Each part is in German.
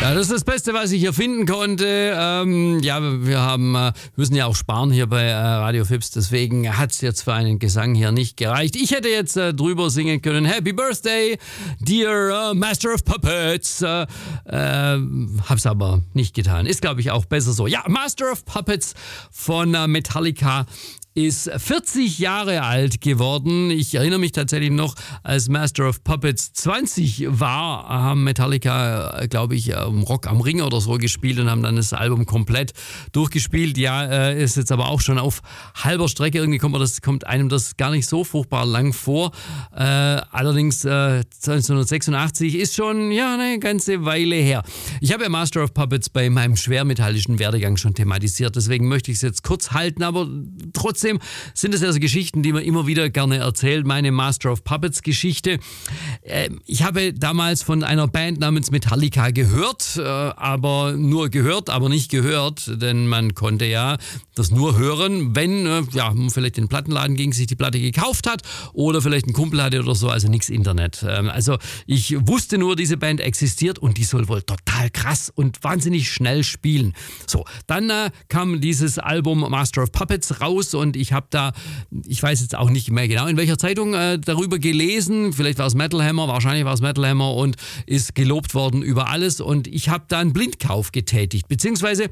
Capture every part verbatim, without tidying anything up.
Ja, das ist das Beste, was ich hier finden konnte. Ähm, ja, wir haben, äh, müssen ja auch sparen hier bei äh, Radio Fips, deswegen hat es jetzt für einen Gesang hier nicht gereicht. Ich hätte jetzt äh, drüber singen können, Happy Birthday, dear uh, Master of Puppets. Äh, äh, hab's aber nicht getan. Ist, glaube ich, auch besser so. Ja, Master of Puppets von äh, Metallica ist vierzig Jahre alt geworden. Ich erinnere mich tatsächlich noch, als Master of Puppets zwanzig war, haben Metallica, glaube ich, Rock am Ring oder so gespielt und haben dann das Album komplett durchgespielt. Ja, ist jetzt aber auch schon auf halber Strecke. Irgendwie kommt, man das, kommt einem das gar nicht so furchtbar lang vor. Äh, allerdings äh, neunzehnhundertsechsundachtzig ist schon ja eine ganze Weile her. Ich habe ja Master of Puppets bei meinem schwermetallischen Werdegang schon thematisiert. Deswegen möchte ich es jetzt kurz halten, aber trotzdem sind es also Geschichten, die man immer wieder gerne erzählt. Meine Master of Puppets Geschichte. Ich habe damals von einer Band namens Metallica gehört, aber nur gehört, aber nicht gehört, denn man konnte ja das nur hören, wenn ja, man vielleicht in den Plattenladen ging, sich die Platte gekauft hat oder vielleicht einen Kumpel hatte oder so, also nichts Internet. Also ich wusste nur, diese Band existiert und die soll wohl total krass und wahnsinnig schnell spielen. So, dann äh, kam dieses Album Master of Puppets raus und ich habe da, ich weiß jetzt auch nicht mehr genau, in welcher Zeitung äh, darüber gelesen, vielleicht war es Metal Hammer, wahrscheinlich war es Metal Hammer und ist gelobt worden über alles und ich habe da einen Blindkauf getätigt, beziehungsweise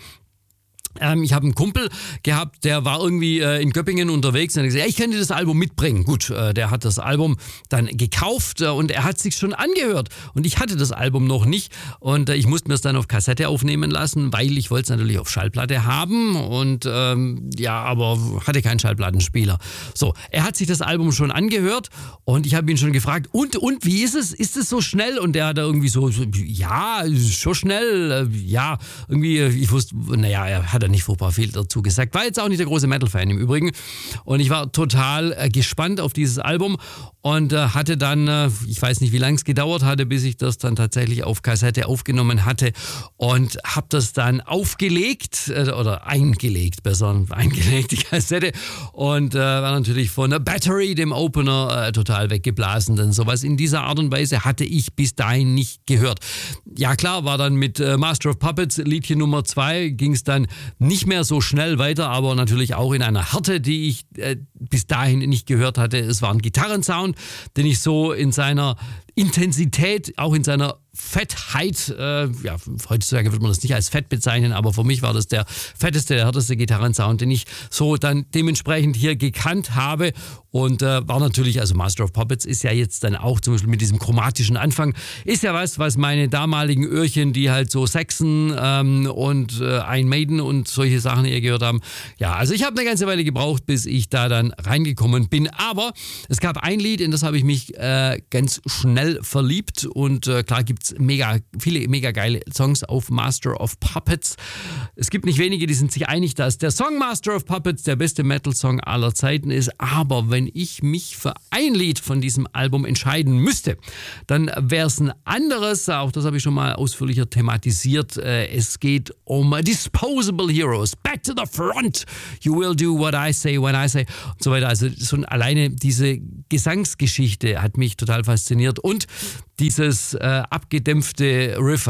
Ähm, ich habe einen Kumpel gehabt, der war irgendwie äh, in Göppingen unterwegs und hat gesagt, ja, ich kann dir das Album mitbringen. Gut, äh, der hat das Album dann gekauft äh, und er hat sich schon angehört und ich hatte das Album noch nicht und äh, ich musste mir es dann auf Kassette aufnehmen lassen, weil ich wollte es natürlich auf Schallplatte haben und ähm, ja, aber hatte keinen Schallplattenspieler. So, er hat sich das Album schon angehört und ich habe ihn schon gefragt, und, und, wie ist es? Ist es so schnell? Und der hat da irgendwie so, so ja, schon schnell, äh, ja, irgendwie, ich wusste, naja, er hat nicht furchtbar viel dazu gesagt. War jetzt auch nicht der große Metal-Fan im Übrigen. Und ich war total äh, gespannt auf dieses Album und äh, hatte dann, äh, ich weiß nicht, wie lange es gedauert hatte, bis ich das dann tatsächlich auf Kassette aufgenommen hatte und habe das dann aufgelegt äh, oder eingelegt, besser eingelegt, die Kassette und äh, war natürlich von der Battery, dem Opener, äh, total weggeblasen, denn sowas in dieser Art und Weise hatte ich bis dahin nicht gehört. Ja klar, war dann mit äh, Master of Puppets, Liedchen Nummer zwei, ging es dann nicht mehr so schnell weiter, aber natürlich auch in einer Härte, die ich äh, bis dahin nicht gehört hatte. Es war ein Gitarrensound, den ich so in seiner Intensität, auch in seiner Fettheit, äh, ja, heutzutage wird man das nicht als fett bezeichnen, aber für mich war das der fetteste, der härteste Gitarrensound, den ich so dann dementsprechend hier gekannt habe und äh, war natürlich, also Master of Puppets ist ja jetzt dann auch zum Beispiel mit diesem chromatischen Anfang, ist ja was, was meine damaligen Öhrchen, die halt so Saxon ähm, und äh, Iron Maiden und solche Sachen eher gehört haben, ja, also ich habe eine ganze Weile gebraucht, bis ich da dann reingekommen bin, aber es gab ein Lied, in das habe ich mich äh, ganz schnell verliebt und äh, klar gibt es mega, viele mega geile Songs auf Master of Puppets. Es gibt nicht wenige, die sind sich einig, dass der Song Master of Puppets der beste Metal-Song aller Zeiten ist, aber wenn ich mich für ein Lied von diesem Album entscheiden müsste, dann wäre es ein anderes, auch das habe ich schon mal ausführlicher thematisiert, es geht um Disposable Heroes, Back to the Front, You will do what I say when I say und so weiter. Also schon alleine diese Gesangsgeschichte hat mich total fasziniert und dieses äh, abgedämpfte Riff,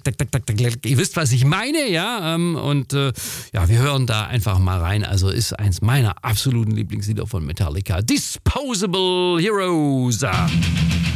ihr wisst, was ich meine, ja, ähm, und äh, ja, wir hören da einfach mal rein, also ist eins meiner absoluten Lieblingslieder von Metallica, Disposable Heroes.